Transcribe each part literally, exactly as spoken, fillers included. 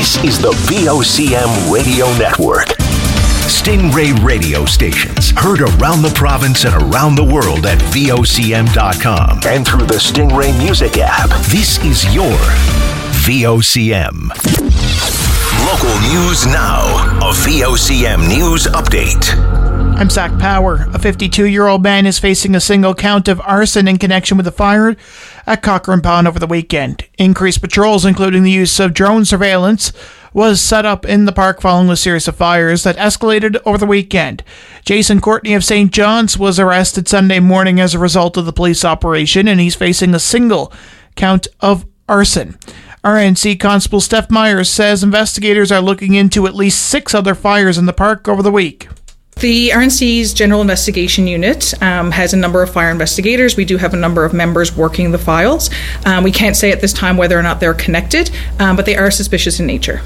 This is the V O C M Radio Network. Stingray radio stations heard around the province and around the world at V O C M dot com and through the Stingray Music app. This is your V O C M. Local news now. A V O C M News Update. I'm Zach Power. A fifty-two-year-old man is facing a single count of arson in connection with a fire at Cochrane Pond over the weekend. Increased patrols, including the use of drone surveillance, was set up in the park following a series of fires that escalated over the weekend. Jason Courtney of Saint John's was arrested Sunday morning as a result of the police operation, and he's facing a single count of arson. R N C Constable Steph Myers says investigators are looking into at least six other fires in the park over the week. The R N C's General Investigation Unit um, has a number of fire investigators. We do have a number of members working the files. Um, we can't say at this time whether or not they're connected, um, but they are suspicious in nature.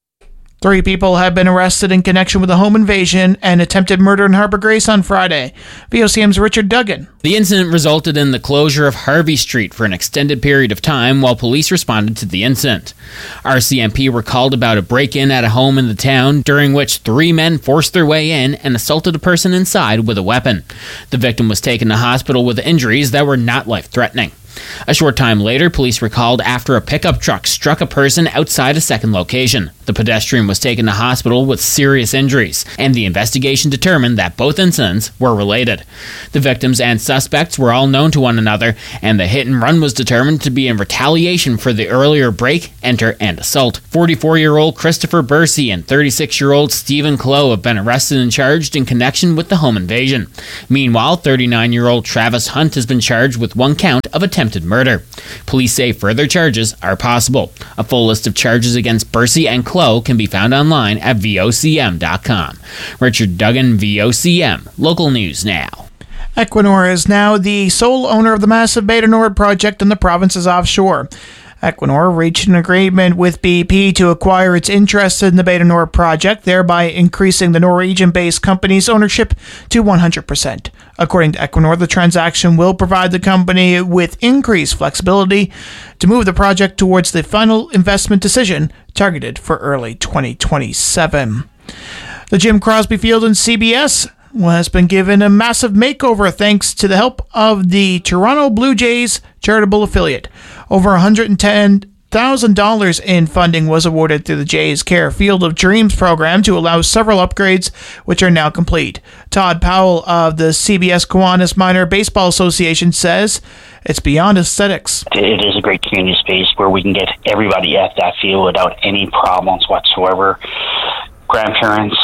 Three people have been arrested in connection with a home invasion and attempted murder in Harbour Grace on Friday. V O C M's Richard Duggan. The incident resulted in the closure of Harvey Street for an extended period of time while police responded to the incident. R C M P were called about a break-in at a home in the town, during which three men forced their way in and assaulted a person inside with a weapon. The victim was taken to hospital with injuries that were not life-threatening. A short time later, police were called after a pickup truck struck a person outside a second location. The pedestrian was taken to hospital with serious injuries, and the investigation determined that both incidents were related. The victims and suspects were all known to one another, and the hit and run was determined to be in retaliation for the earlier break, enter, and assault. forty-four-year-old Christopher Bursey and thirty-six-year-old Stephen Clow have been arrested and charged in connection with the home invasion. Meanwhile, thirty-nine-year-old Travis Hunt has been charged with one count of attempted murder. Police say further charges are possible. A full list of charges against Bursey and Clow can be found online at V O C M dot com. Richard Duggan, V O C M. Local news now. Equinor is now the sole owner of the massive Bay du Nord project in the province's offshore. Equinor reached an agreement with B P to acquire its interest in the Bay du Nord project, thereby increasing the Norwegian-based company's ownership to one hundred percent. According to Equinor, the transaction will provide the company with increased flexibility to move the project towards the final investment decision targeted for early twenty twenty-seven. The Jim Crosby Field in C B S has been given a massive makeover thanks to the help of the Toronto Blue Jays charitable affiliate. Over one hundred ten thousand dollars in funding was awarded through the Jays Care Field of Dreams program to allow several upgrades, which are now complete. Todd Powell of the C B S Kiwanis Minor Baseball Association says it's beyond aesthetics. It is a great community space where we can get everybody at that field without any problems whatsoever. Grandparents,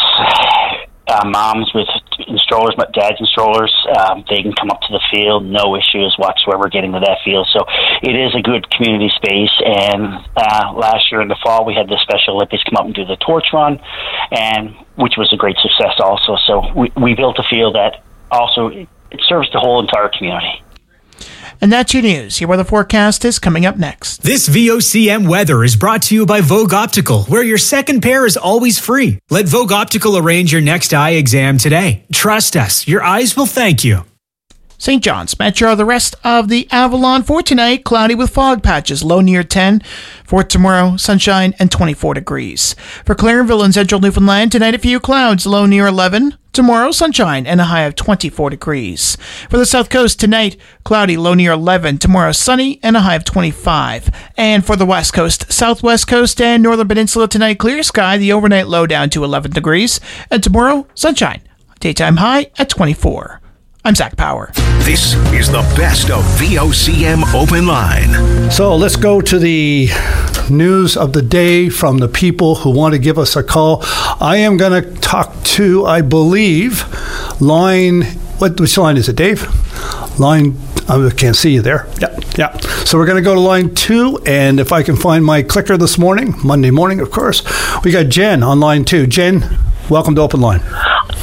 uh, moms with strollers, but dads and strollers, um, they can come up to the field, no issues whatsoever getting to that field. So it is a good community space. And uh, last year in the fall, we had the Special Olympics come up and do the torch run, and which was a great success also. So we, we built a field that also it serves the whole entire community. And that's your news. Your weather forecast is coming up next. This V O C M weather is brought to you by Vogue Optical, where your second pair is always free. Let Vogue Optical arrange your next eye exam today. Trust us, your eyes will thank you. Saint John's Metro, the rest of the Avalon for tonight, cloudy with fog patches, low near ten. For tomorrow, sunshine and twenty-four degrees. For Clarenville and Central Newfoundland, tonight a few clouds, low near eleven. Tomorrow, sunshine and a high of twenty-four degrees. For the South Coast, tonight, cloudy, low near eleven. Tomorrow, sunny and a high of twenty-five. And for the West Coast, Southwest Coast and Northern Peninsula, tonight, clear sky, the overnight low down to eleven degrees. And tomorrow, sunshine, daytime high at twenty-four. I'm Zach Power. This is the best of V O C M Open Line. So let's go to the news of the day from the people who want to give us a call. I am going to talk to, I believe, line, what which line is it, Dave? Line, I can't see you there. Yeah, yeah. So we're going to go to line two, and if I can find my clicker this morning, Monday morning, of course, we got Jen on line two. Jen, welcome to Open Line.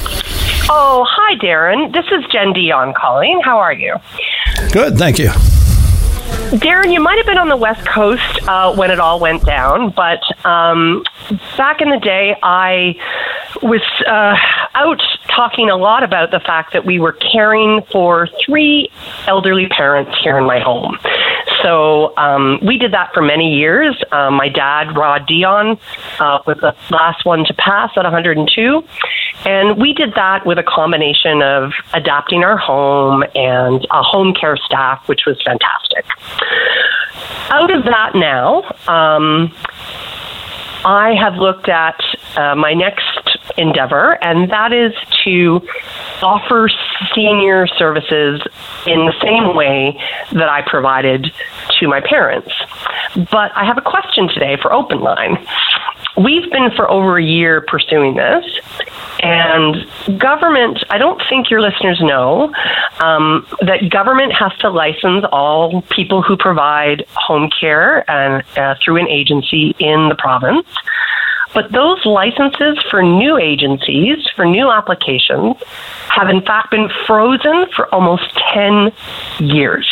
Oh, hi, Darren. This is Jen Dion calling. How are you? Good, thank you. Darren, you might have been on the West Coast uh, when it all went down, but um, back in the day, I was uh, out talking a lot about the fact that we were caring for three elderly parents here in my home. So So um, we did that for many years. Uh, my dad, Rod Dion, uh, was the last one to pass at one hundred two. And we did that with a combination of adapting our home and a home care staff, which was fantastic. Out of that now, um, I have looked at uh, my next endeavor, and that is to offer senior services in the same way that I provided to my parents. But I have a question today for Open Line. We've been for over a year pursuing this, and government, I don't think your listeners know, um, that government has to license all people who provide home care and uh, through an agency in the province. But those licenses for new agencies, for new applications, have in fact been frozen for almost ten years.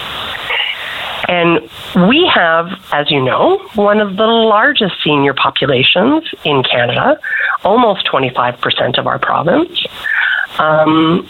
And we have, as you know, one of the largest senior populations in Canada, almost twenty-five percent of our province. Um,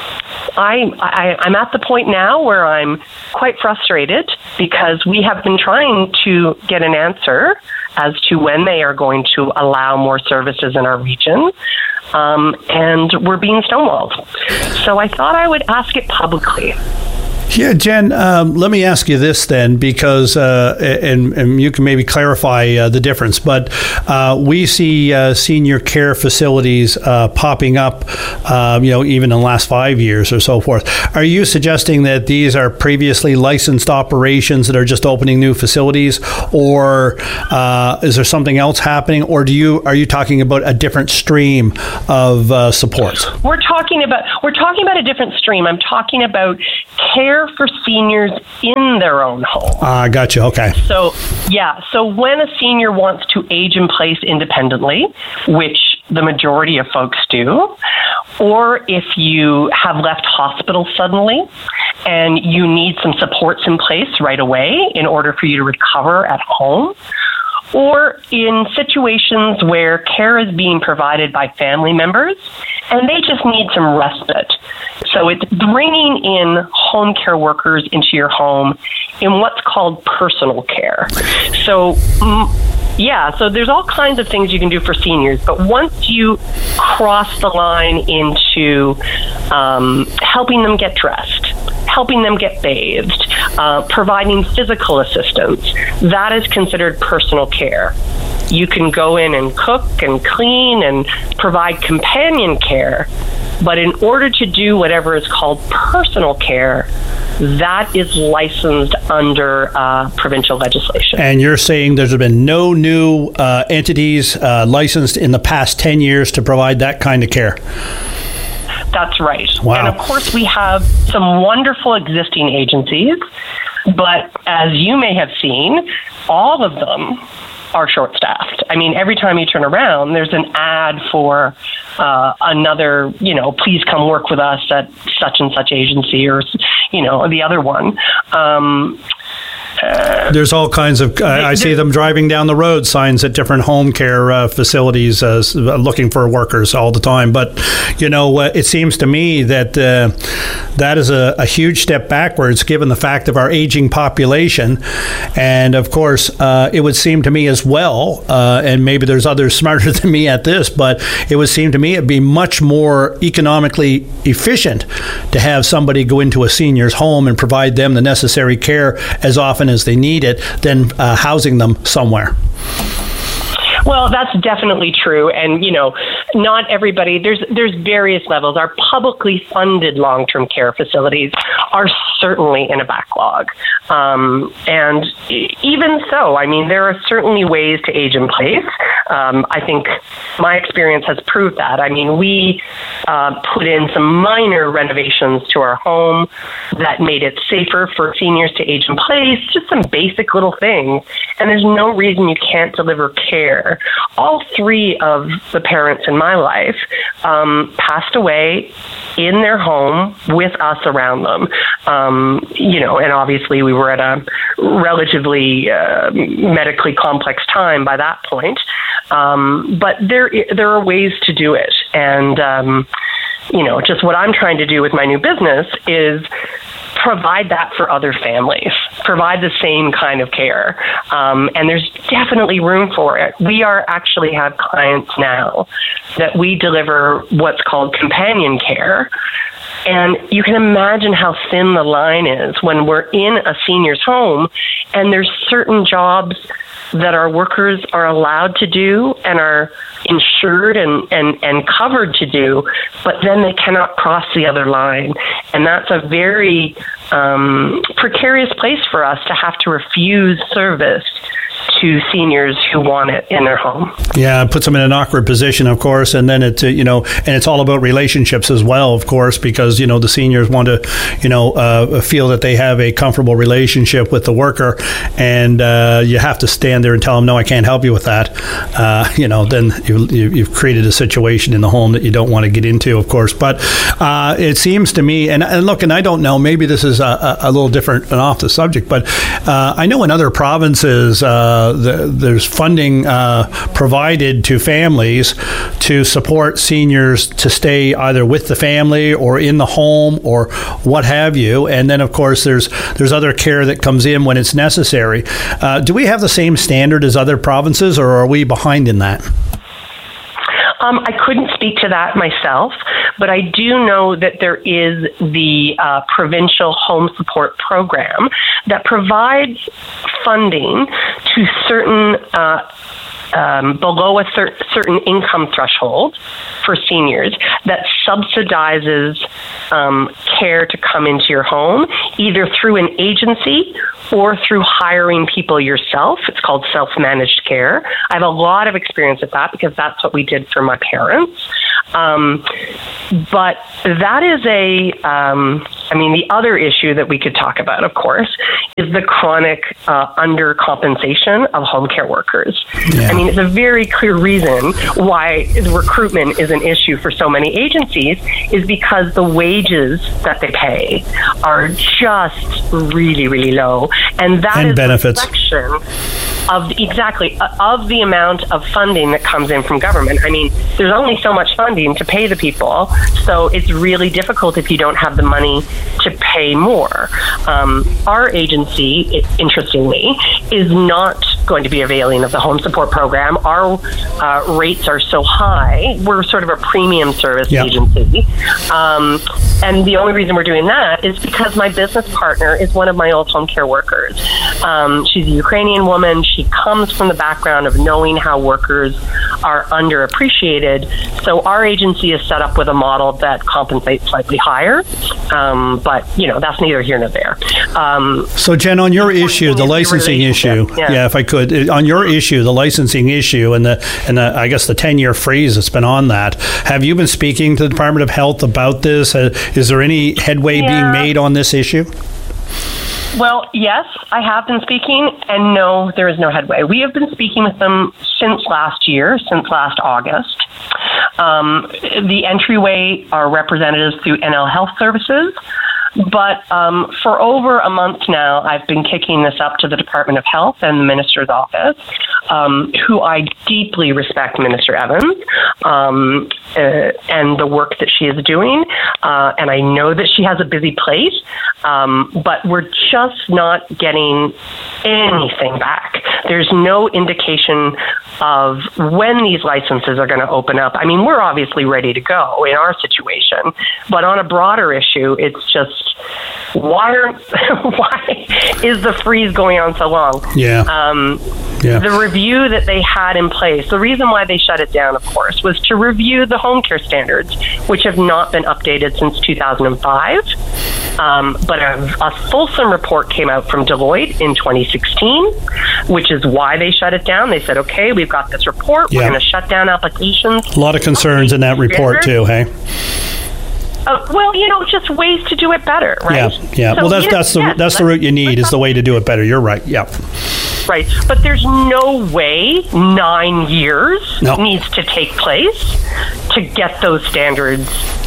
I, I, I'm at the point now where I'm quite frustrated because we have been trying to get an answer as to when they are going to allow more services in our region, um, and we're being stonewalled. So I thought I would ask it publicly. Yeah, Jen, um, let me ask you this then, because, uh, and, and you can maybe clarify uh, the difference, but uh, we see uh, senior care facilities uh, popping up, uh, you know, even in the last five years or so forth. Are you suggesting that these are previously licensed operations that are just opening new facilities, or uh, is there something else happening, or do you are you talking about a different stream of uh, support? We're talking about we're talking about a different stream. I'm talking about care for seniors in their own home. Ah, uh, gotcha. Okay. So, yeah. So when a senior wants to age in place independently, which the majority of folks do, or if you have left hospital suddenly and you need some supports in place right away in order for you to recover at home, or in situations where care is being provided by family members and they just need some respite. So it's bringing in home care workers into your home in what's called personal care. So, yeah, so there's all kinds of things you can do for seniors, but once you cross the line into um, helping them get dressed, helping them get bathed, uh, providing physical assistance, that is considered personal care. You can go in and cook and clean and provide companion care, but in order to do whatever is called personal care, that is licensed under uh, provincial legislation. And you're saying there's been no new uh, entities uh, licensed in the past ten years to provide that kind of care? That's right. Wow. And of course, we have some wonderful existing agencies, but as you may have seen, all of them are short-staffed. I mean, every time you turn around, there's an ad for uh, another, you know, please come work with us at such and such agency, or, you know, the other one. Um, Uh, There's all kinds of, uh, I see them driving down the road, signs at different home care uh, facilities uh, looking for workers all the time. But, you know, uh, it seems to me that uh, that is a, a huge step backwards given the fact of our aging population. And, of course, uh, it would seem to me as well, uh, and maybe there's others smarter than me at this, but it would seem to me it'd be much more economically efficient to have somebody go into a senior's home and provide them the necessary care as often as they need it than uh, housing them somewhere. Well, that's definitely true. And, you know, not everybody, there's there's various levels. Our publicly funded long-term care facilities are certainly in a backlog. Um, and even so, I mean, there are certainly ways to age in place. Um, I think my experience has proved that. I mean, we uh, put in some minor renovations to our home that made it safer for seniors to age in place, just some basic little things. And there's no reason you can't deliver care. All three of the parents in my life um, passed away in their home with us around them. Um, you know, and obviously we were at a relatively uh, medically complex time by that point. Um, but there, there are ways to do it. And, um, you know, just what I'm trying to do with my new business is provide that for other families, provide the same kind of care. Um, and there's definitely room for it. We are actually have clients now that we deliver what's called companion care. And you can imagine how thin the line is when we're in a senior's home and there's certain jobs that our workers are allowed to do and are insured and, and, and covered to do, but then they cannot cross the other line. And that's a very um, precarious place for us to have to refuse service to seniors who want it in their home. Yeah, it puts them in an awkward position, of course, and then it, uh, you know, and it's all about relationships as well, of course, because, you know, the seniors want to, you know, uh, feel that they have a comfortable relationship with the worker, and uh, you have to stand there and tell them, no, I can't help you with that. Uh, you know, then you, you, you've created a situation in the home that you don't want to get into, of course. But uh, it seems to me, and, and look, and I don't know, maybe this is a, a little different and off the subject, but uh, I know in other provinces, uh, The, there's funding uh, provided to families to support seniors to stay either with the family or in the home or what have you. And then, of course, there's there's other care that comes in when it's necessary. Uh, do we have the same standard as other provinces, or are we behind in that? Um, I couldn't speak to that myself, but I do know that there is the uh, provincial home support program that provides funding to certain uh, um, below a cer- certain income threshold for seniors that subsidizes um, care to come into your home, either through an agency or through hiring people yourself. It's called self-managed care. I have a lot of experience with that because that's what we did for my parents. Um, but that is a, um, I mean, the other issue that we could talk about, of course, is the chronic uh, undercompensation of home care workers. Yeah. I mean, it's a very clear reason why recruitment is an issue for so many agencies, is because the wages that they pay are just really, really low. And that and is benefits. a reflection of, exactly, of the amount of funding that comes in from government. I mean, there's only so much funding to pay the people, so it's really difficult if you don't have the money to pay more. Um, our agency, it, interestingly, is not going to be availing of the home support program. Our uh, rates are so high. We're sort of a premium service yep. agency. Um, and the only reason we're doing that is because my business partner is one of my old home care workers. Um, she's a Ukrainian woman. She comes from the background of knowing how workers are underappreciated. So our agency is set up with a model that compensates slightly higher. Um, but, you know, that's neither here nor there. Um, so, Jen, on your issue, the licensing issue, yeah. yeah, if I could, on your issue, the licensing issue and the, and the, I guess the ten-year freeze that's been on that, have you been speaking to the Department of Health about this? Uh, is there any headway yeah. being made on this issue? Well, yes, I have been speaking, and no, there is no headway. We have been speaking with them since last year, since last August. Um, the entryway are representatives through N L Health Services. But um, for over a month now, I've been kicking this up to the Department of Health and the Minister's office, um, who I deeply respect, Minister Evans, um, uh, and the work that she is doing. Uh, and I know that she has a busy plate, um, but we're just not getting anything back. There's no indication of when these licenses are going to open up. I mean, we're obviously ready to go in our situation, but on a broader issue, it's just, why are, why is the freeze going on so long? Yeah. Um, yeah. The review that they had in place, the reason why they shut it down, of course, was to review the home care standards, which have not been updated since two thousand five. Um, but a, a fulsome report came out from Deloitte in twenty sixteen, which is why they shut it down. They said, okay, we've got this report. Yeah. We're going to shut down applications. A lot of concerns in that report, too, hey? Uh, well, you know, just ways to do it better, right? Yeah, yeah. So, well, that's, yes, that's, the, yes, that's the route you need, is the way to do it better. You're right, yeah. Right, but there's no way nine years no. needs to take place to get those standards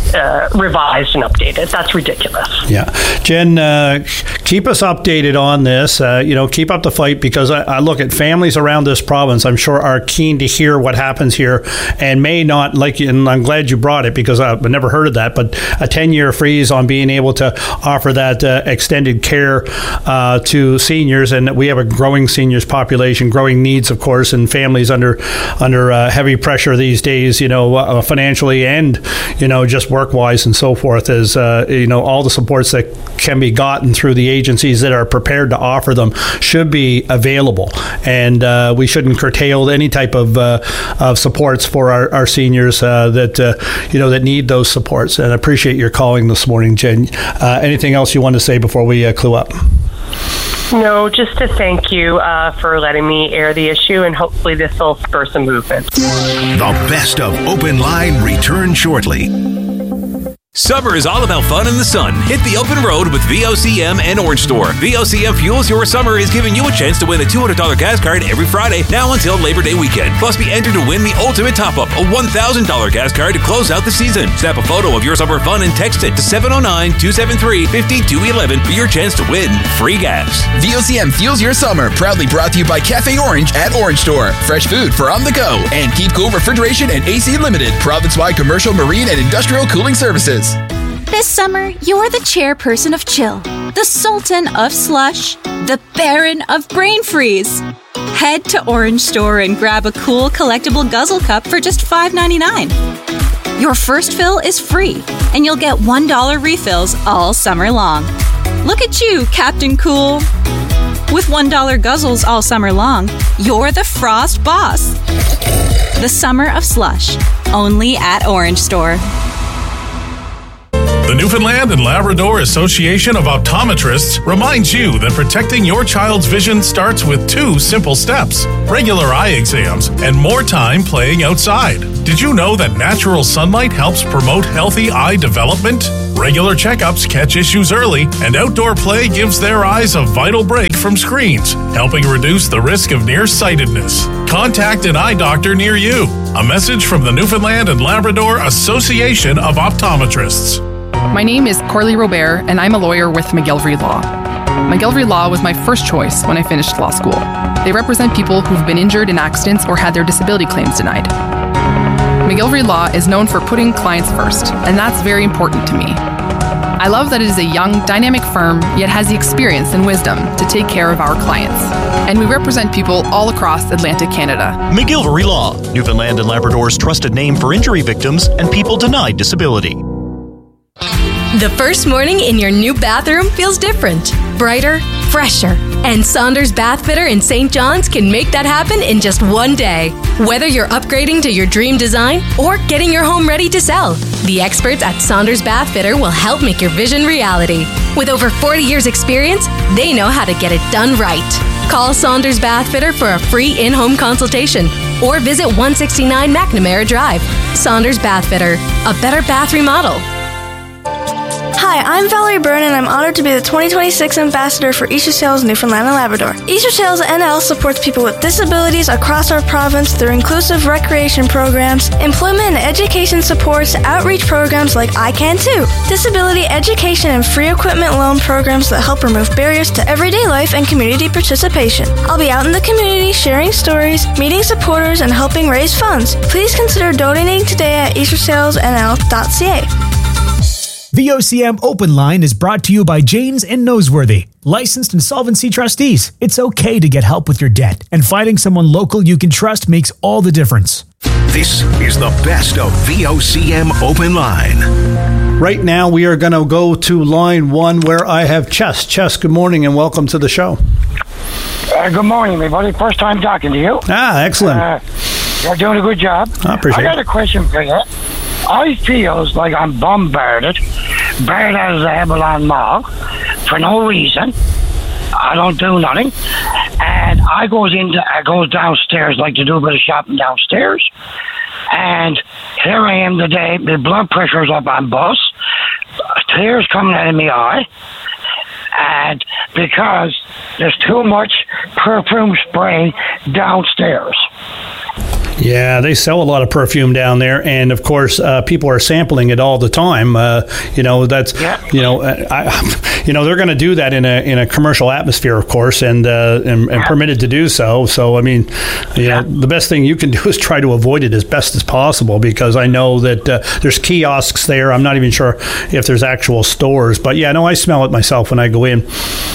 uh, revised and updated. That's ridiculous. Yeah. Jen, uh, keep us updated on this. Uh, you know, keep up the fight, because I, I look at families around this province, I'm sure are keen to hear what happens here and may not like you. And I'm glad you brought it, because I've never heard of that, but a ten-year freeze on being able to offer that uh, extended care uh, to seniors. And we have a growing seniors population, growing needs, of course, and families under under uh, heavy pressure these days, you know, uh, financially and, you know, just work-wise and so forth, as, uh, you know, all the supports that can be gotten through the agencies that are prepared to offer them should be available. And uh, we shouldn't curtail any type of, uh, of supports for our, our seniors uh, that, uh, you know, that need those supports. And I appreciate your calling this morning, Jen. Uh, anything else you want to say before we uh, clue up? No, just to thank you uh, for letting me air the issue, and hopefully this will spur some movement. The best of Open Line returns shortly. Summer is all about fun in the sun. Hit the open road with V O C M and Orange Store. V O C M Fuels Your Summer is giving you a chance to win a two hundred dollars gas card every Friday, now until Labor Day weekend. Plus, be entered to win the ultimate top-up, a one thousand dollars gas card to close out the season. Snap a photo of your summer fun and text it to seven oh nine, two seven three, five two one one for your chance to win free gas. V O C M Fuels Your Summer, proudly brought to you by Cafe Orange at Orange Store. Fresh food for on the go. And Keep Cool Refrigeration and A C Limited, province-wide commercial, marine, and industrial cooling services. This summer, you're the chairperson of chill, the sultan of slush, the baron of brain freeze. Head to Orange Store and grab a cool collectible guzzle cup for just five ninety-nine. Your first fill is free, and you'll get one dollar refills all summer long. Look at you, Captain Cool. With one dollar guzzles all summer long, you're the Frost Boss. The summer of slush, only at Orange Store. The Newfoundland and Labrador Association of Optometrists reminds you that protecting your child's vision starts with two simple steps: regular eye exams and more time playing outside. Did you know that natural sunlight helps promote healthy eye development? Regular checkups catch issues early, and outdoor play gives their eyes a vital break from screens, helping reduce the risk of nearsightedness. Contact an eye doctor near you. A message from the Newfoundland and Labrador Association of Optometrists. My name is Corley Robert, and I'm a lawyer with McGillivray Law. McGillivray Law was my first choice when I finished law school. They represent people who've been injured in accidents or had their disability claims denied. McGillivray Law is known for putting clients first, and that's very important to me. I love that it is a young, dynamic firm, yet has the experience and wisdom to take care of our clients. And we represent people all across Atlantic Canada. McGillivray Law, Newfoundland and Labrador's trusted name for injury victims and people denied disability. The first morning in your new bathroom feels different, brighter, fresher. And Saunders Bath Fitter in Saint John's can make that happen in just one day. Whether you're upgrading to your dream design or getting your home ready to sell, the experts at Saunders Bath Fitter will help make your vision reality. With over forty years experience, they know how to get it done right. Call Saunders Bath Fitter for a free in-home consultation or visit one sixty-nine McNamara Drive. Saunders Bath Fitter, a better bath remodel. Hi, I'm Valerie Byrne, and I'm honored to be the twenty twenty-six Ambassador for Easter Sales Newfoundland and Labrador. Easter Sales N L supports people with disabilities across our province through inclusive recreation programs, employment and education supports, outreach programs like I Can Too, disability education and free equipment loan programs that help remove barriers to everyday life and community participation. I'll be out in the community sharing stories, meeting supporters, and helping raise funds. Please consider donating today at easter sales n l dot c a. V O C M Open Line is brought to you by Janes and Noseworthy, licensed insolvency trustees. It's okay to get help with your debt, and finding someone local you can trust makes all the difference. This is the best of V O C M Open Line. Right now, we are going to go to line one where I have Chess. Chess, good morning and welcome to the show. Uh, good morning, everybody. First time talking to you. Ah, excellent. Uh, you're doing a good job. I appreciate it. I got a question for you. I feel like I'm bombarded, buried as a Abalone Mall, for no reason. I don't do nothing. And I goes into, I goes downstairs, like to do a bit of shopping downstairs. And here I am today, my blood pressure's up on bus, tears coming out of my eye. And because there's too much perfume spray downstairs. Yeah, they sell a lot of perfume down there, and of course, uh, people are sampling it all the time. Uh, you know, that's yeah. you know, I, you know, they're going to do that in a in a commercial atmosphere, of course, and uh, and, and yeah. permitted to do so. So, I mean, you yeah. know, the best thing you can do is try to avoid it as best as possible, because I know that uh, there's kiosks there. I'm not even sure if there's actual stores, but yeah, no, I smell it myself when I go in.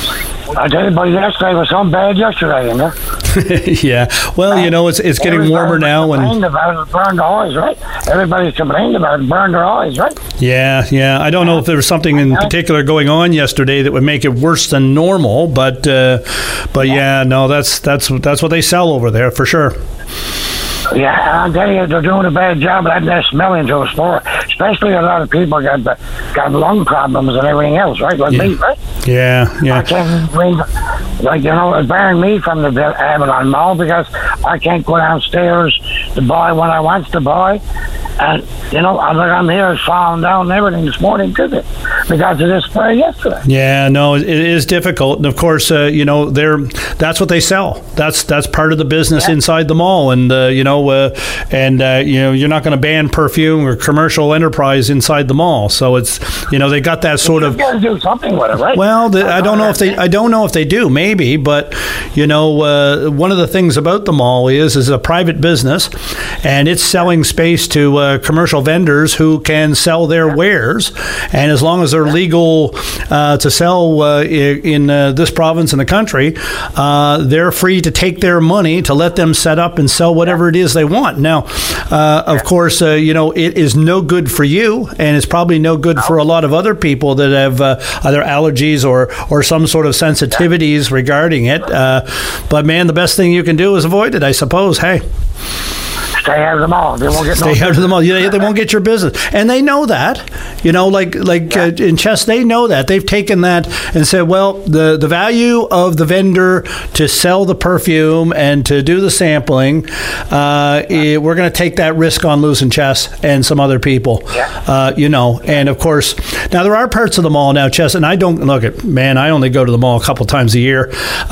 I tell you, but yesterday was so bad yesterday, you know. Yeah, well, you know, it's it's getting Everybody warmer now, and complained about it, burned their eyes, right? Everybody's complained about it, burned their eyes, right? Yeah, yeah. I don't know if there was something in particular going on yesterday that would make it worse than normal, but uh, but yeah, no, that's that's that's what they sell over there for sure. Yeah, I tell you, they're doing a bad job of that smelling to us for, especially a lot of people got got lung problems and everything else, right? Like yeah. me, right? Yeah, yeah. I can't bring, like, you know, it's barring me from the Avalon Mall because I can't go downstairs to buy what I want to buy. And, you know, I'm, like, I'm here falling down and everything this morning, too, because of this spray yesterday. Yeah, no, it is difficult. And, of course, uh, you know, they're that's what they sell. That's that's part of the business yeah. inside the mall. And, uh, you know, uh, and, uh, you know, you're not going to ban perfume or commercial enterprise inside the mall. So it's, you know, they got that sort you of... got to do something with it, right? Well, the, I don't know if they I don't know if they do, maybe. But, you know, uh, one of the things about the mall is, is a private business, and it's selling space to... Uh, commercial vendors who can sell their wares, and as long as they're legal uh, to sell uh, in uh, this province in the country, uh, they're free to take their money to let them set up and sell whatever it is they want. Now, uh, of course, uh, you know, it is no good for you, and it's probably no good for a lot of other people that have uh, either allergies or or some sort of sensitivities regarding it. Uh, but man, the best thing you can do is avoid it, I suppose. Hey. Stay out of the mall. They won't get Stay no out of the mall. Yeah, they won't get your business, and they know that. You know, like like yeah. uh, in Chess, they know that. They've taken that and said, well, the the value of the vendor to sell the perfume and to do the sampling, uh, it, we're going to take that risk on losing Chess and some other people. Yeah. Uh, you know, and of course, now there are parts of the mall now, Chess, and I don't look at man. I only go to the mall a couple times a year,